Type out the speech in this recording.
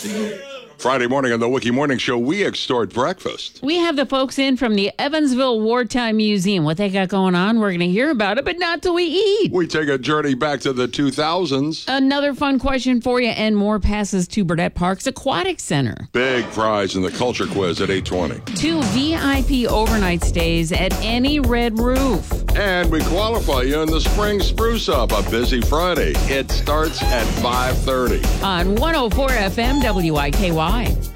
Friday morning on the Wiki Morning Show, we extort breakfast. We have the folks in from the Evansville Wartime Museum. What they got going on, we're going to hear about it, but not till we eat. We take a journey back to the 2000s. Another fun question for you, and more passes to Burdett Park's Aquatic Center. Big prize in the culture quiz at 8:20. 2 VIP overnight stays at any Red Roof. And we qualify you in the Spring Spruce Up, a busy Friday. It starts at 5:30. On 104 FM WIKY.